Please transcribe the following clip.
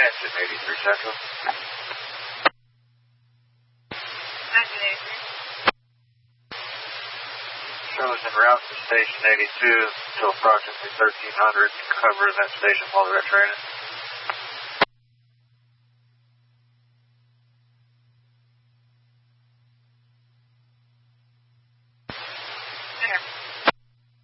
Engine 83 Central. Engine 83. Shows en route to Station 82 until approximately 1300. Cover that station while they're training.